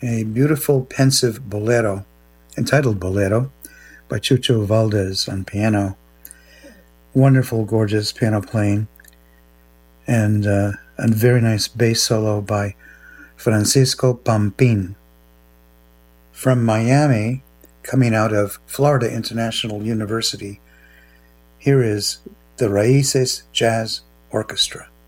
a beautiful pensive bolero, entitled Bolero, by Chucho Valdez on piano. Wonderful, gorgeous piano playing, and a very nice bass solo by Francisco Pampin. From Miami, coming out of Florida International University, here is the Raíces Jazz Orchestra.